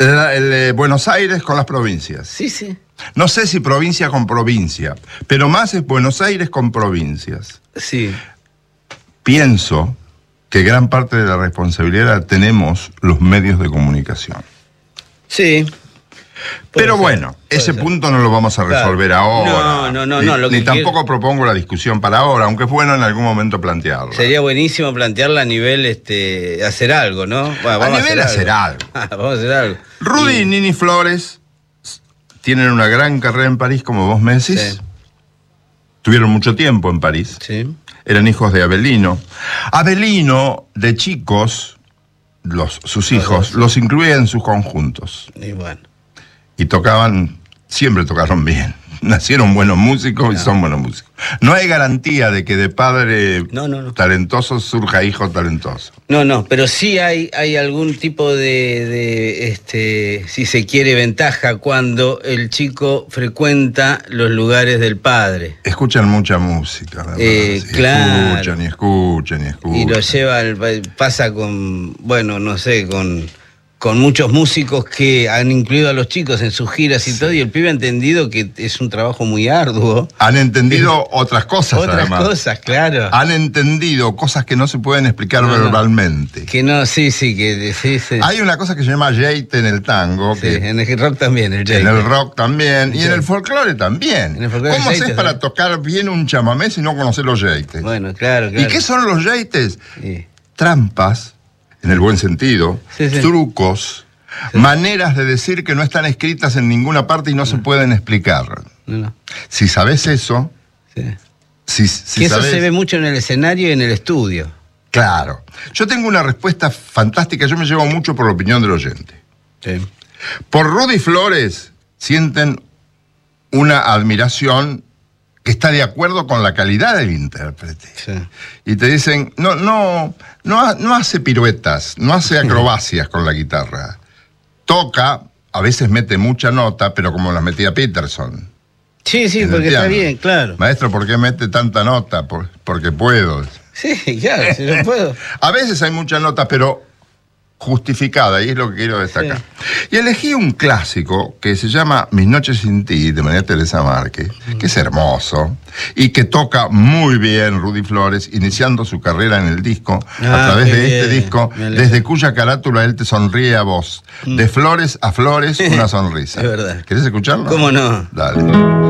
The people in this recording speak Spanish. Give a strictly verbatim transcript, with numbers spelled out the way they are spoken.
El, el, eh, Buenos Aires con las provincias. Sí, sí. No sé si provincia con provincia, pero más es Buenos Aires con provincias. Sí. Pienso que gran parte de la responsabilidad la tenemos los medios de comunicación. Sí. Pero ser, bueno, ese ser. punto no lo vamos a resolver claro. ahora. No, no, no, ni, no. Lo ni que tampoco quiero... propongo la discusión para ahora, aunque es bueno en algún momento plantearla. Sería buenísimo plantearla a nivel, este, hacer algo, ¿no? Bueno, a nivel hacer algo. algo. vamos a hacer algo. Rudy y... y Nini Flores tienen una gran carrera en París, como vos me decís. Sí. Tuvieron mucho tiempo en París. Sí. Eran hijos de Abelino. Abelino, de chicos, los, sus hijos, los, los incluía en sus conjuntos. Y bueno. Y tocaban, siempre tocaron bien. Nacieron buenos músicos y no. son buenos músicos. No hay garantía de que de padre no, no, no. talentoso surja hijo talentoso. No, no, pero sí hay, hay algún tipo de, de, este, si se quiere, ventaja cuando el chico frecuenta los lugares del padre. Escuchan mucha música, ¿verdad? Eh, sí, claro. Escuchan y escuchan y escuchan. Y lo lleva, al, pasa con, bueno, no sé, con... con muchos músicos que han incluido a los chicos en sus giras y sí. todo, y el pibe ha entendido que es un trabajo muy arduo. Han entendido eh, otras cosas, Otras además. cosas, claro. Han entendido cosas que no se pueden explicar no, verbalmente. No. Que no, sí, sí, que sí, sí. Hay una cosa que se llama yeite en el tango. Sí, que, en el rock también, el yeite. En el rock también, el y en el folclore también. En el folclore ¿Cómo haces para ¿sí? tocar bien un chamamé si no conoces los yeites? Bueno, claro, claro. ¿Y qué son los yeites? Sí. Trampas, en el buen sentido, sí, sí. trucos, sí. maneras de decir que no están escritas en ninguna parte y no, no. se pueden explicar. No, no. Si sabes eso... Sí. Si, si que eso sabes... se ve mucho en el escenario y en el estudio. Claro. Yo tengo una respuesta fantástica. Yo me llevo mucho por la opinión del oyente. Sí. Por Rudy Flores sienten una admiración que está de acuerdo con la calidad del intérprete. Sí. Y te dicen, no, no, no, no hace piruetas, no hace acrobacias con la guitarra. Toca, a veces mete mucha nota, pero como las metía Peterson. Sí, sí, porque está bien, claro. Maestro, ¿por qué mete tanta nota? Por, porque puedo. Sí, claro, si no puedo. A veces hay mucha nota, pero justificada, y es lo que quiero destacar. Sí. Y elegí un clásico que se llama Mis noches sin ti, de María Teresa Márquez, mm. que es hermoso, y que toca muy bien Rudy Flores, iniciando su carrera en el disco, ah, a través de bien. este disco, desde cuya carátula él te sonríe a vos. Mm. De flores a flores, una sonrisa. Es verdad. ¿Querés escucharlo? ¿Cómo no? Dale.